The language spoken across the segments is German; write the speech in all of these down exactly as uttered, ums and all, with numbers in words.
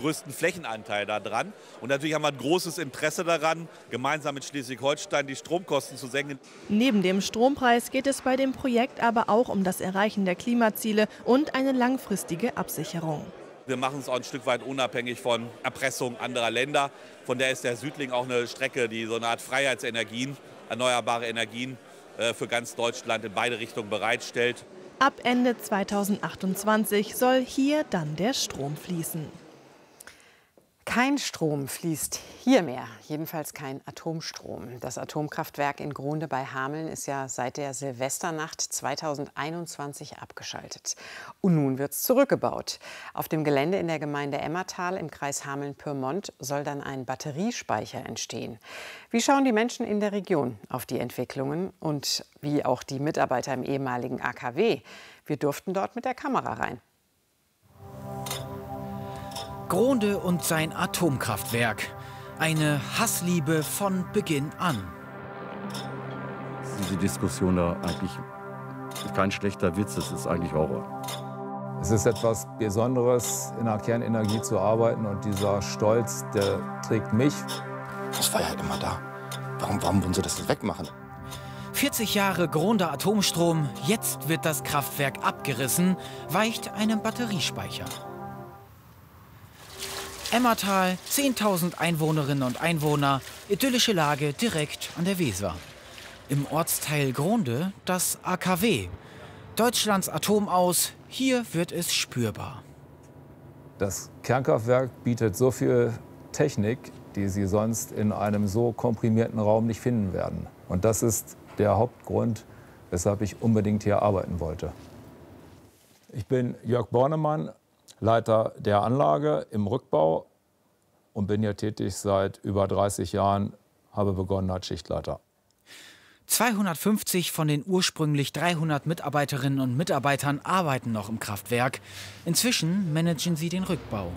größten Flächenanteil daran. Und natürlich haben wir ein großes Interesse daran, gemeinsam mit Schleswig-Holstein die Stromkosten zu senken. Neben dem Strompreis geht es bei dem Projekt aber auch um das Erreichen der Klimaziele und eine langfristige Absicherung. Wir machen es auch ein Stück weit unabhängig von Erpressung anderer Länder. Von der ist der Südlink auch eine Strecke, die so eine Art Freiheitsenergien, erneuerbare Energien für ganz Deutschland in beide Richtungen bereitstellt. Ab Ende zweitausendachtundzwanzig soll hier dann der Strom fließen. Kein Strom fließt hier mehr, jedenfalls kein Atomstrom. Das Atomkraftwerk in Grohnde bei Hameln ist ja seit der Silvesternacht zweitausendeinundzwanzig abgeschaltet. Und nun wird es zurückgebaut. Auf dem Gelände in der Gemeinde Emmertal im Kreis Hameln-Pyrmont soll dann ein Batteriespeicher entstehen. Wie schauen die Menschen in der Region auf die Entwicklungen und wie auch die Mitarbeiter im ehemaligen A K W? Wir durften dort mit der Kamera rein. Grohnde und sein Atomkraftwerk. Eine Hassliebe von Beginn an. Diese Diskussion da eigentlich ist kein schlechter Witz, es ist eigentlich Horror. Es ist etwas Besonderes, in der Kernenergie zu arbeiten und dieser Stolz, der trägt mich. Das war ja immer da. Warum, warum wollen Sie das jetzt wegmachen? vierzig Jahre Grohnde Atomstrom, jetzt wird das Kraftwerk abgerissen, weicht einem Batteriespeicher. Emmertal, zehntausend Einwohnerinnen und Einwohner, idyllische Lage direkt an der Weser. Im Ortsteil Grohnde das A K W. Deutschlands Atom aus, hier wird es spürbar. Das Kernkraftwerk bietet so viel Technik, die Sie sonst in einem so komprimierten Raum nicht finden werden. Und das ist der Hauptgrund, weshalb ich unbedingt hier arbeiten wollte. Ich bin Jörg Bornemann, Leiter der Anlage im Rückbau und bin hier tätig seit über dreißig Jahren, habe begonnen als Schichtleiter. zweihundertfünfzig von den ursprünglich dreihundert Mitarbeiterinnen und Mitarbeitern arbeiten noch im Kraftwerk. Inzwischen managen sie den Rückbau.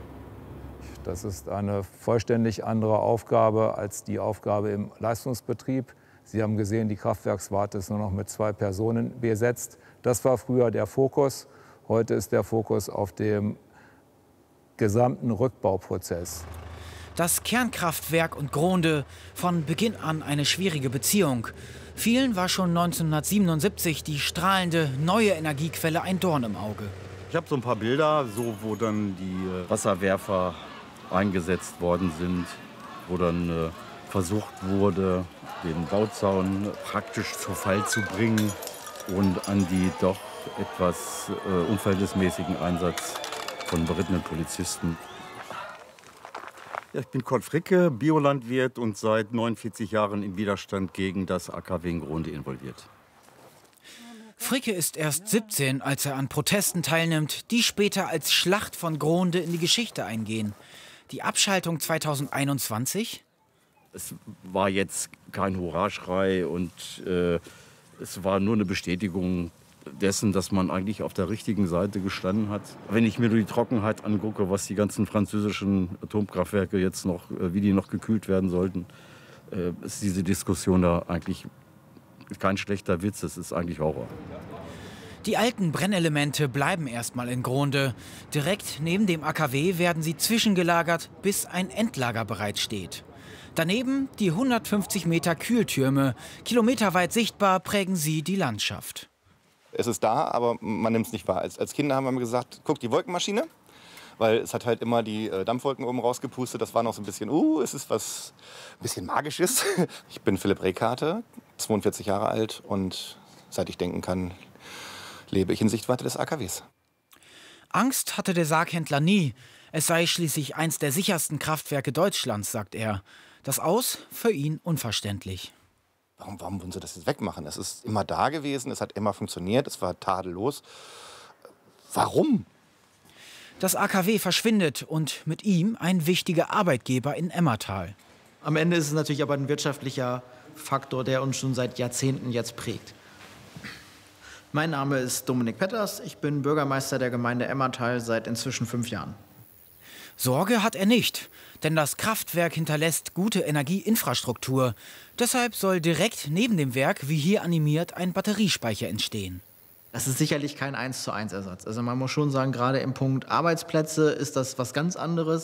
Das ist eine vollständig andere Aufgabe als die Aufgabe im Leistungsbetrieb. Sie haben gesehen, die Kraftwerkswarte ist nur noch mit zwei Personen besetzt. Das war früher der Fokus. Heute ist der Fokus auf dem gesamten Rückbauprozess. Das Kernkraftwerk und Grohnde, von Beginn an eine schwierige Beziehung. Vielen war schon neunzehnhundertsiebenundsiebzig die strahlende neue Energiequelle ein Dorn im Auge. Ich habe so ein paar Bilder, so, wo dann die Wasserwerfer eingesetzt worden sind, wo dann äh, versucht wurde, den Bauzaun praktisch zu Fall zu bringen und an die doch etwas äh, unverhältnismäßigen Einsatz von berittenen Polizisten. Ja, ich bin Kurt Fricke, Biolandwirt und seit neunundvierzig Jahren im Widerstand gegen das A K W in Grohnde involviert. Fricke ist erst siebzehn, als er an Protesten teilnimmt, die später als Schlacht von Grohnde in die Geschichte eingehen. Die Abschaltung zweitausendeinundzwanzig? Es war jetzt kein Hurraschrei und äh, es war nur eine Bestätigung dessen, dass man eigentlich auf der richtigen Seite gestanden hat. Wenn ich mir nur die Trockenheit angucke, was die ganzen französischen Atomkraftwerke jetzt noch, wie die noch gekühlt werden sollten, ist diese Diskussion da eigentlich kein schlechter Witz, es ist eigentlich Horror. Die alten Brennelemente bleiben erstmal in Grohnde. Direkt neben dem A K W werden sie zwischengelagert, bis ein Endlager bereitsteht. Daneben die hundertfünfzig Meter Kühltürme. Kilometerweit sichtbar prägen sie die Landschaft. Es ist da, aber man nimmt es nicht wahr. Als, als Kinder haben wir gesagt, guck, die Wolkenmaschine. Weil es hat halt immer die äh, Dampfwolken oben rausgepustet. Das war noch so ein bisschen, uh, es ist was ein bisschen Magisches. Ich bin Philipp Rehkarte, zweiundvierzig Jahre alt und seit ich denken kann, lebe ich in Sichtweite des A K Ws. Angst hatte der Sarghändler nie. Es sei schließlich eins der sichersten Kraftwerke Deutschlands, sagt er. Das Aus für ihn unverständlich. Warum, warum wollen Sie das jetzt wegmachen? Es ist immer da gewesen, es hat immer funktioniert, es war tadellos. Warum? Das A K W verschwindet und mit ihm ein wichtiger Arbeitgeber in Emmertal. Am Ende ist es natürlich aber ein wirtschaftlicher Faktor, der uns schon seit Jahrzehnten jetzt prägt. Mein Name ist Dominik Petters, ich bin Bürgermeister der Gemeinde Emmertal seit inzwischen fünf Jahren. Sorge hat er nicht, denn das Kraftwerk hinterlässt gute Energieinfrastruktur. Deshalb soll direkt neben dem Werk, wie hier animiert, ein Batteriespeicher entstehen. Das ist sicherlich kein eins zu eins Ersatz. Also man muss schon sagen, gerade im Punkt Arbeitsplätze ist das was ganz anderes.